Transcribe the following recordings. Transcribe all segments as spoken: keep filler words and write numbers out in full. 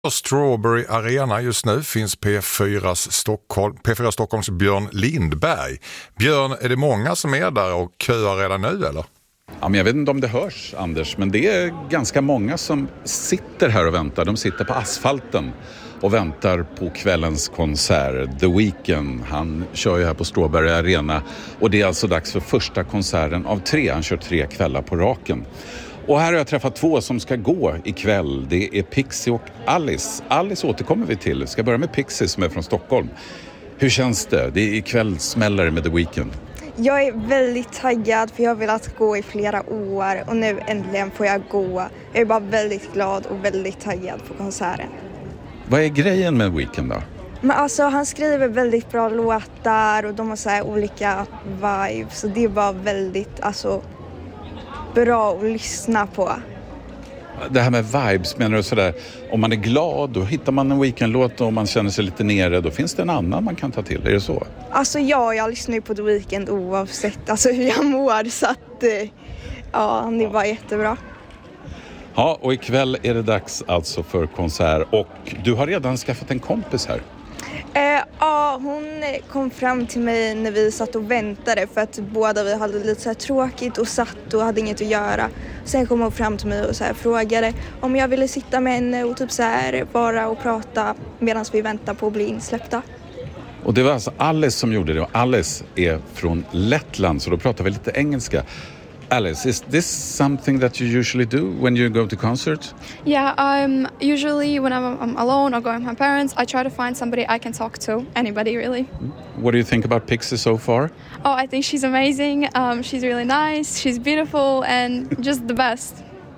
Strawberry Arena just nu finns P fyra Stockholm, P fyra Stockholms Björn Lindberg. Björn, är det många som är där och köar redan nu eller? Ja, men jag vet inte om det hörs, Anders, men det är ganska många som sitter här och väntar. De sitter på asfalten och väntar på kvällens konsert. The Weeknd, han kör ju här på Strawberry Arena och det är alltså dags för första konserten av tre. Han kör tre kvällar på raken. Och här har jag träffat två som ska gå ikväll. Det är Pixie och Alice. Alice återkommer vi till. Jag ska börja med Pixie som är från Stockholm. Hur känns det? Det är ikväll smällare med The Weeknd. Jag är väldigt taggad för jag har velat gå i flera år och nu äntligen får jag gå. Jag är bara väldigt glad och väldigt taggad på konserten. Vad är grejen med Weeknd då? Men alltså han skriver väldigt bra låtar och de har så här olika vibes. Så det är bara väldigt alltså, bra att lyssna på. Det här med vibes, menar du sådär, om man är glad då hittar man en Weeknd-låt och om man känner sig lite nere då finns det en annan man kan ta till, är det så? Alltså ja, jag lyssnar ju på The Weeknd oavsett alltså, hur jag mår så att ja, det var jättebra. Ja, och ikväll är det dags alltså för konsert och du har redan skaffat en kompis här. Eh, ja, hon kom fram till mig när vi satt och väntade för att båda vi hade lite så här tråkigt och satt och hade inget att göra. Sen kom hon fram till mig och så här frågade om jag ville sitta med henne och typ så här bara och prata medan vi väntar på att bli insläppta. Och det var alltså Alice som gjorde det och Alice är från Lettland så då pratar vi lite engelska. Alice, is this something that you usually do when you go to concerts? Yeah, um, usually when I'm, I'm alone or going with my parents, I try to find somebody I can talk to, anybody really. What do you think about Pixie so far? Oh, I think she's amazing. Um, she's really nice, she's beautiful and just the best.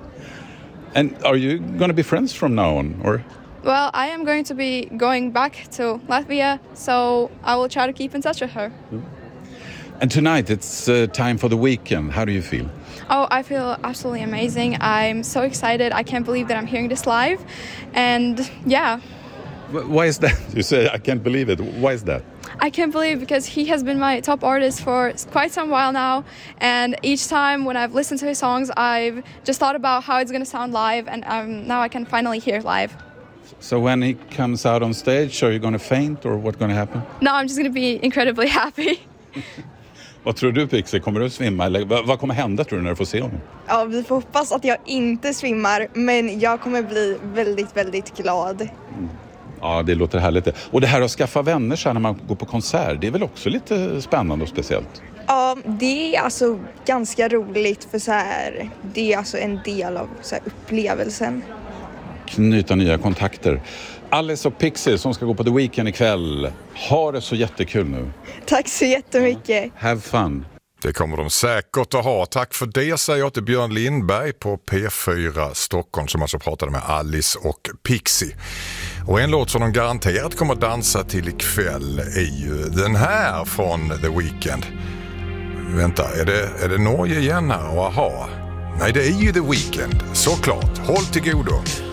And are you going to be friends from now on, or? Well, I am going to be going back to Latvia, so I will try to keep in touch with her. Mm. And tonight it's uh, time for The Weeknd. How do you feel? Oh, I feel absolutely amazing. I'm so excited. I can't believe that I'm hearing this live. And yeah. Why is that? You say, I can't believe it. Why is that? I can't believe because he has been my top artist for quite some while now. And each time when I've listened to his songs, I've just thought about how it's going to sound live. And um, now I can finally hear live. So when he comes out on stage, are you going to faint or what's going to happen? No, I'm just going to be incredibly happy. Vad tror du, Pixie? Kommer du svimma? Eller vad, vad kommer hända tror du när du får se honom? Ja, vi får hoppas att jag inte svimmar, men jag kommer bli väldigt, väldigt glad. Mm. Ja, det låter härligt. Och det här att skaffa vänner så här när man går på konsert, det är väl också lite spännande och speciellt? Ja, det är alltså ganska roligt för så här, det är alltså en del av så här upplevelsen. Knyta nya kontakter. Alice och Pixie som ska gå på The Weeknd ikväll. Ha det så jättekul nu. Tack så jättemycket. Have fun. Det kommer de säkert att ha. Tack för det säger jag till Björn Lindberg på P fyra Stockholm som alltså pratade med Alice och Pixie. Och en låt som de garanterat kommer att dansa till ikväll är ju den här från The Weeknd. Vänta, är det, är det Norge igen här? Och aha. Nej, det är ju The Weeknd. Såklart. Håll till godo.